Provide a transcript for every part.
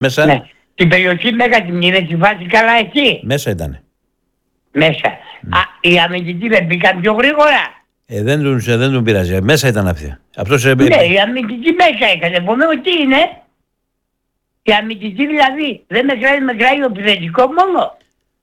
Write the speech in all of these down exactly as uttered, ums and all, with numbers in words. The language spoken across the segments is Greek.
Μέσα. Ναι. Την περιοχή Μέγα την είδε τη βάση καλά εκεί. Μέσα ήτανε. Μέσα. Mm. Α, οι αμυντικοί δεν μπήκαν πιο γρήγορα. Ε, δεν, τον, δεν τον πειράζει. Μέσα ήταν αυτή. Αυτός, ε, ναι, οι αμυντικοί μέσα έκανε. Επομένως τι είναι. Οι αμυντικοί δηλαδή δεν μετράει, μετράει το επιθετικό μόνο.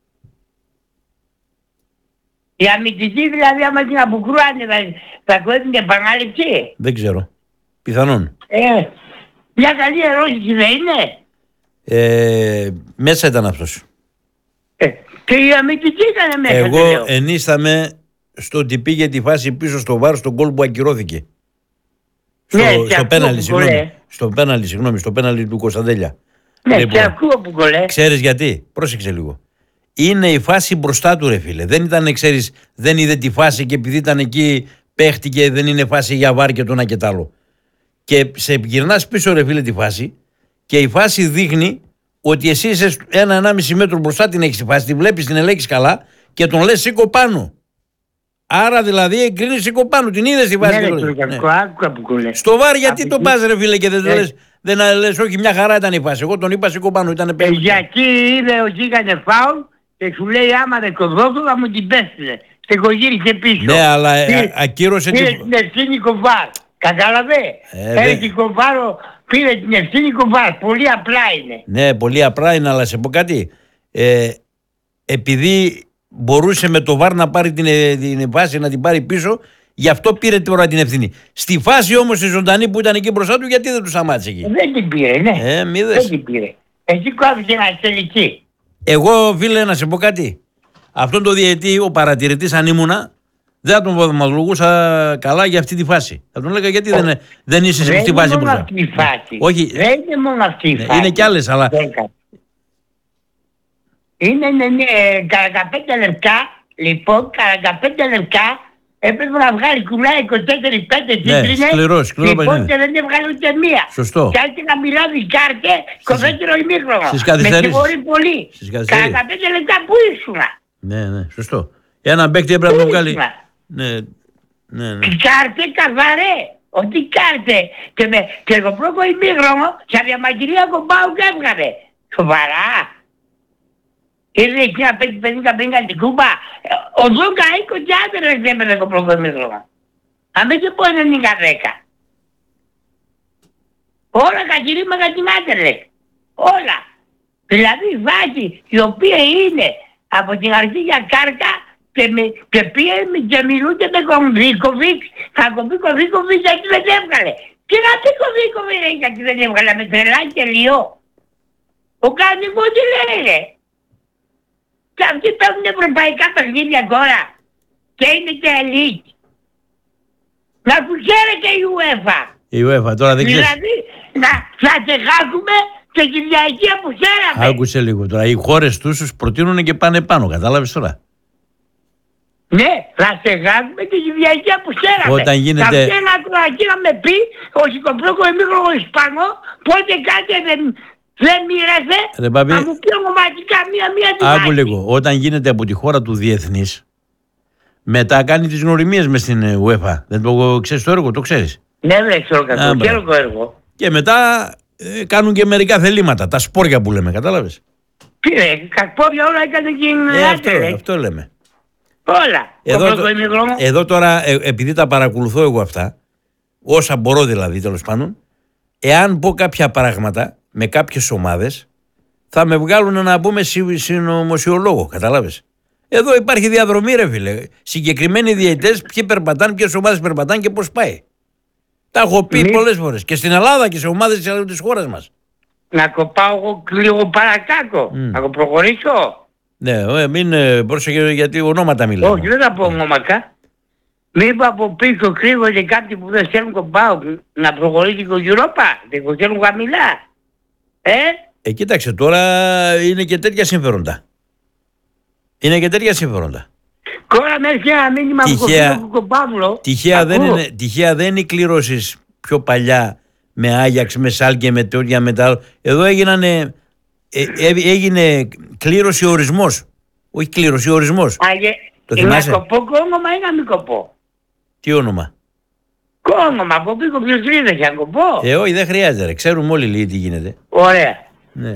Οι αμυντικοί δηλαδή άμα την αποκρούανε θα, θα κόβουν την επανάληψη. Δεν ξέρω. Πιθανόν. Ε, μια καλή ερώτηση δεν είναι. Ε, μέσα ήταν αυτός. Ε, και οι αμυντικοί ήταν μέσα. Εγώ ενίσταμαι στο ότι πήγε τη φάση πίσω στο βάρ στον γκολ που ακυρώθηκε. Στο, ναι, στο πέναλι, συγγνώμη. Στο πέναλι, συγγνώμη, στο πέναλι του Κωνσταντέλια. Ναι, λοιπόν, και ακούω που κολλέ. Ξέρεις γιατί, πρόσεξε λίγο. Είναι η φάση μπροστά του, ρε φίλε. Δεν ήταν, ξέρεις, δεν είδε τη φάση και επειδή ήταν εκεί παίχτηκε, δεν είναι φάση για βάρ και το ένα και τ' άλλο. Και σε γυρνάς πίσω, ρε φίλε, τη φάση και η φάση δείχνει ότι εσύ είσαι ένα ενάμιση μέτρο μπροστά την έχεις τη φάση, τη βλέπεις, την ελέγχεις καλά και τον λες σήκω πάνω. Άρα δηλαδή εγκρίνεις σήκω πάνω, την είδες τη φάση. Ναι, ναι, ναι. Στο βάρ γιατί το πας, ρε φίλε, και δεν το λες, δεν λες όχι μια χαρά ήταν η φάση. Εγώ τον είπα σήκω πάνω, ήταν πέρα. Γιατί είδε ότι έκανε φάουλ και σου λέει άμα δεν κοβδόθω θα μου την πέστησε. Και εγώ γύρισε πίσω. Ναι, αλλά ε, ακύρωσε την... Πήρε την ευθύνη κοβάρ. Κατάλαβε. Ε, την κοβάρο, πήρε την ευθύνη κοβάρ. Πολύ απλά είναι. Ναι, πολύ απλά είναι, αλλά σε πω κάτι. Ε, επειδή μπορούσε με το βάρ να πάρει την, την βάση, να την πάρει πίσω, γι' αυτό πήρε τώρα την ευθύνη. Στη φάση όμως η ζωντανή που ήταν εκεί μπροστά του, γιατί δεν του σταμάτησε εκεί. Δεν την πήρε, ναι. Ε, δεν την πήρε. Εκεί κόβησε ένα εξελιχτή. Εγώ, φίλε, να σε πω κάτι. Αυτόν το διαιτή, ο παρατηρητής, αν ήμουνα, δεν θα τον βαθμολογούσα καλά για αυτή τη φάση. Θα τον έλεγα γιατί δεν, δεν είσαι σε αυτή τη φάση. Δεν είναι μόνο αυτή η φάση. Όχι. Δεν είναι μόνο αυτή η ναι, φάση. Είναι κι άλλες, αλλά... Είναι ναι, ναι, κατά πέντε λεπτά, λοιπόν, κατά πέντε λεπτά έπρεπε να βγάλει κουλά είκοσι τέσσερα πέντε τσίπρινες. Ναι, σκληρό, σκληρό λοιπόν, και δεν έβγαλε ούτε μία. Σωστό. Και άρχισε να μιλάει κάρτε στο δεύτερο ημίχρονο. Στις καθυστερήσεις. Με συγχωρεί πολύ. Κατά πέντε λεπτά που ήσουνα. Ναι, ναι, σωστό. Ένα παίκτη έπρεπε να το βγάλει. Ναι, ναι, ναι. Κάρτε καθαρέ. Ότι κάρτε. Και, με, και το πρώτο ημίχρονο, σε διαμαγειρία κομπάου και έβγαλε. Σοβαρά. Ήρθε εκεί να παίξει πενήντα πενήντα την κούπα. Ο Δούκα είκοσι άντρες έπαιρνε το πρώτο ημίχρονο. Αν δεν σε πω ενενήντα δέκα. Όλα τα κηρύματα την άντρες. Όλα. Δηλαδή η βάση η οποία είναι από την αρχή για κάρκα και, με, και πήγαινε και μιλούνται με Κονδίκοβιτς. Θα κοπεί Κονδίκοβιτς γιατί δεν έβγαλε. Και να πει Κονδίκοβιτς γιατί δεν έβγαλε με τρελά και λιό. Ο Κανικός τι λέει. Και αυτοί παίρνουν ευρωπαϊκά παιχνίδια τώρα. Και είναι και ελίτ. Να του χαίρεται η UEFA. Η UEFA τώρα δεν ξέρει. Δηλαδή να, να ξεχάσουμε και την Κυριακή που χαίραμε. Άκουσε λίγο τώρα. Οι χώρες τους προτείνουν και πάνε πάνω. Κατάλαβες τώρα. Ναι, θα ξεχάσουμε και την Κυριακή που χαίραμε. Όταν γίνεται... Θα βγαίνα τώρα εκεί να με πει ο Σικοπρόκο εμίχρονο Ισπανό πότε κάτι δεν... Δεν μοίρασε, θα μου πει ομαδικά μία-μία την Άκου λίγο, όταν γίνεται από τη χώρα του διεθνής, μετά κάνει τις γνωριμίες μες στην UEFA. Δεν το ξέρεις το έργο, το ξέρεις. Ναι, δεν ξέρω καθόλου, ξέρω το έργο. Και μετά ε, κάνουν και μερικά θελήματα, τα σπόρια που λέμε, κατάλαβες. Τι ρε, κακπόρια όλα έκανε και ε, αυτό, αυτό λέμε. Όλα. Εδώ, το, εδώ τώρα, ε, επειδή τα παρακολουθώ εγώ αυτά, όσα μπορώ δηλαδή τέλος πάντων, εάν πω κάποια πράγματα με κάποιες ομάδες θα με βγάλουν να πούμε συνωμοσιολόγο, κατάλαβες. Εδώ υπάρχει διαδρομή ρε φίλε. Συγκεκριμένοι διαιτητές ποιοι περπατάνε, ποιες ομάδες περπατάνε και πώς πάει. Τα έχω πει Μη... πολλές φορές και στην Ελλάδα και σε ομάδες της χώρας μας. Να κοπάω εγώ λίγο παρακάτω, mm. να το προχωρήσω. Ναι, μην πρόσεχε γιατί ονόματα μιλάω. Όχι, δεν θα πω ονόματα. Μήπως από πίσω κρύβονται κάποιοι που δεν θέλουν κοπάω να προχωρήσει το Europa, δεν το θέλουν χαμηλά. Ε? ε, κοίταξε, τώρα είναι και τέτοια συμφέροντα. Είναι και τέτοια συμφέροντα. Τώρα με έρχεται ένα μήνυμα από τον Παύλο. Τυχαία δεν, είναι, τυχαία δεν είναι οι κληρώσεις πιο παλιά με Άγιαξ, με Σάλκε, με τέτοια μετά. Εδώ έγιναν, ε, ε, έγινε κλήρωση ορισμός. Όχι κλήρωση, ορισμός. Άγε, το θυμάσαι. Να κοπώ όνομα ή να μην κοπώ. Τι όνομα. Όνομα, από πίσω ποιος κρίνεται για να κοπώ. Ε, όχι, δεν χρειάζεται ρε. Ξέρουμε όλοι λίγοι τι γίνεται. Ωραία.